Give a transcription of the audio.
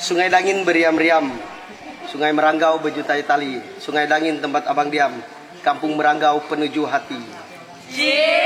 Sungai Dangin beriam-riam, Sungai Meranggau berjutai tali, Sungai Dangin tempat abang diam, Kampung Meranggau penuju hati.